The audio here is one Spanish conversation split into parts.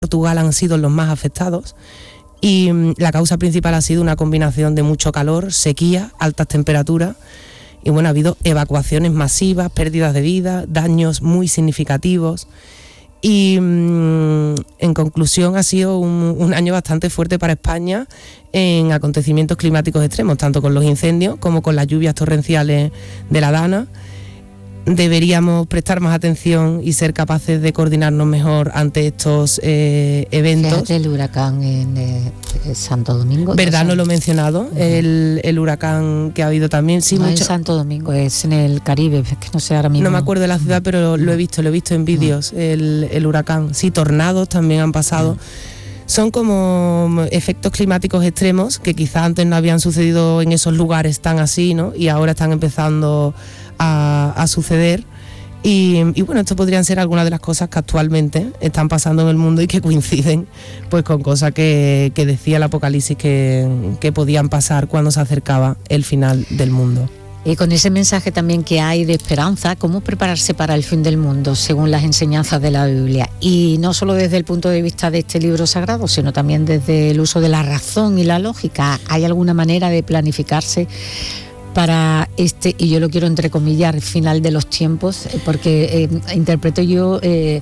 Portugal han sido los más afectados y la causa principal ha sido una combinación de mucho calor, sequía, altas temperaturas y bueno, ha habido evacuaciones masivas, pérdidas de vida, daños muy significativos y en conclusión ha sido un año bastante fuerte para España en acontecimientos climáticos extremos, tanto con los incendios como con las lluvias torrenciales de la Dana. Deberíamos prestar más atención y ser capaces de coordinarnos mejor ante estos eventos. Fíjate el huracán en Santo Domingo. ¿Verdad? No lo he mencionado, el huracán que ha habido también. Sí, no mucho... en Santo Domingo, es en el Caribe, es que no sé ahora mismo. No me acuerdo de la ciudad, pero lo he visto en vídeos, el huracán. Sí, tornados también han pasado. Son como efectos climáticos extremos que quizás antes no habían sucedido en esos lugares tan así, ¿no? Y ahora están empezando a suceder y bueno, esto podrían ser algunas de las cosas que actualmente están pasando en el mundo y que coinciden pues con cosas que decía el Apocalipsis que podían pasar cuando se acercaba el final del mundo. Y con ese mensaje también que hay de esperanza, ¿cómo prepararse para el fin del mundo según las enseñanzas de la Biblia? Y no solo desde el punto de vista de este libro sagrado, sino también desde el uso de la razón y la lógica. ¿Hay alguna manera de planificarse para este, y yo lo quiero entrecomillar, final de los tiempos? Porque interpreto yo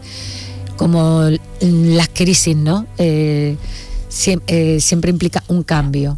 como las crisis, ¿no? Siempre implica un cambio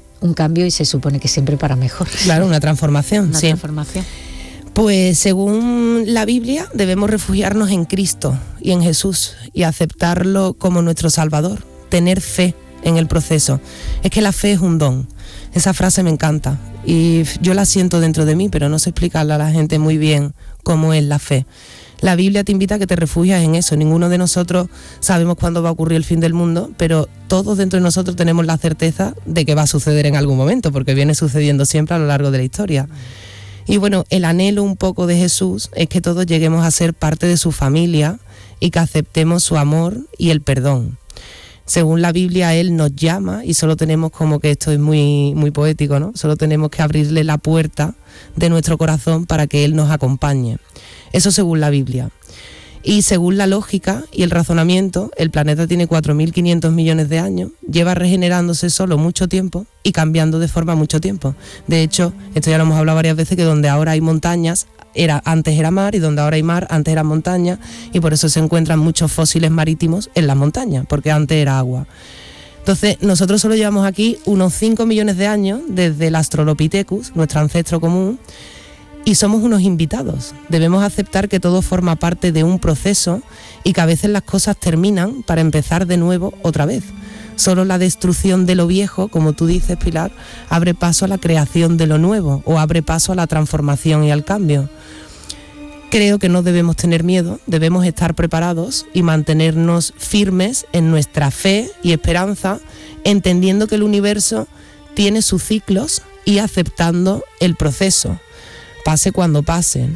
y se supone que siempre para mejor. Claro, una transformación. Una transformación. Pues según la Biblia debemos refugiarnos en Cristo y en Jesús y aceptarlo como nuestro Salvador, tener fe en el proceso. Es que la fe es un don. Esa frase me encanta y yo la siento dentro de mí, pero no sé explicarle a la gente muy bien cómo es la fe. La Biblia te invita a que te refugias en eso. Ninguno de nosotros sabemos cuándo va a ocurrir el fin del mundo, pero todos dentro de nosotros tenemos la certeza de que va a suceder en algún momento, porque viene sucediendo siempre a lo largo de la historia. Y bueno, el anhelo un poco de Jesús es que todos lleguemos a ser parte de su familia y que aceptemos su amor y el perdón. Según la Biblia, Él nos llama y solo tenemos, como que esto es muy, muy poético, ¿no? Solo tenemos que abrirle la puerta de nuestro corazón para que Él nos acompañe. Eso según la Biblia. Y según la lógica y el razonamiento, el planeta tiene 4.500 millones de años, lleva regenerándose solo mucho tiempo y cambiando de forma mucho tiempo. De hecho, esto ya lo hemos hablado varias veces, que donde ahora hay montañas, antes era mar, y donde ahora hay mar, antes era montaña, y por eso se encuentran muchos fósiles marítimos en las montañas, porque antes era agua. Entonces, nosotros solo llevamos aquí unos 5 millones de años desde el Australopithecus, nuestro ancestro común, y somos unos invitados. Debemos aceptar que todo forma parte de un proceso y que a veces las cosas terminan para empezar de nuevo otra vez. Solo la destrucción de lo viejo, como tú dices, Pilar, abre paso a la creación de lo nuevo o abre paso a la transformación y al cambio. Creo que no debemos tener miedo, debemos estar preparados y mantenernos firmes en nuestra fe y esperanza, entendiendo que el universo tiene sus ciclos y aceptando el proceso, pase cuando pase.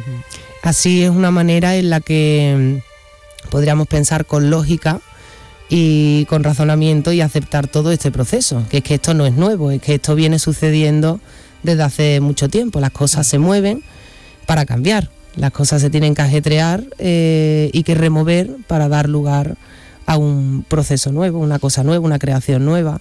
Así es una manera en la que podríamos pensar con lógica y con razonamiento y aceptar todo este proceso, que es que esto no es nuevo, es que esto viene sucediendo desde hace mucho tiempo. Las cosas se mueven para cambiar, las cosas se tienen que ajetrear y que remover para dar lugar a un proceso nuevo, una cosa nueva, una creación nueva.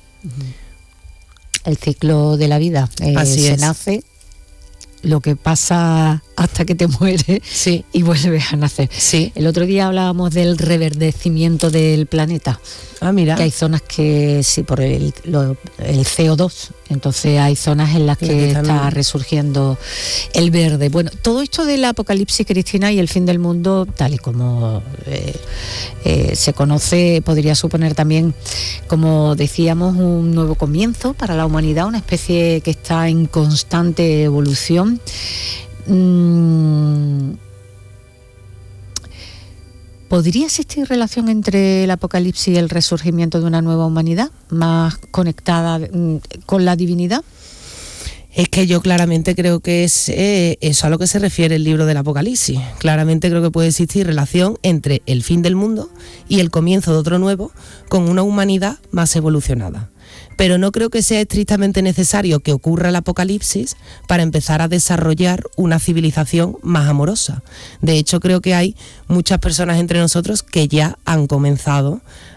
El ciclo de la vida. Así se es. Nace, lo que pasa hasta que te mueres, sí, y vuelves a nacer. Sí. El otro día hablábamos del reverdecimiento del planeta. Ah, mira. Que hay zonas que, sí, por el CO2, entonces hay zonas en las que está resurgiendo el verde. Bueno, todo esto del apocalipsis, Cristina, y el fin del mundo, tal y como se conoce, podría suponer también, como decíamos, un nuevo comienzo para la humanidad, una especie que está en constante evolución. ¿Podría existir relación entre el apocalipsis y el resurgimiento de una nueva humanidad más conectada con la divinidad? Es que yo claramente creo que es eso a lo que se refiere el libro del Apocalipsis. Claramente creo que puede existir relación entre el fin del mundo y el comienzo de otro nuevo, con una humanidad más evolucionada. Pero no creo que sea estrictamente necesario que ocurra el apocalipsis para empezar a desarrollar una civilización más amorosa. De hecho, creo que hay muchas personas entre nosotros que ya han comenzado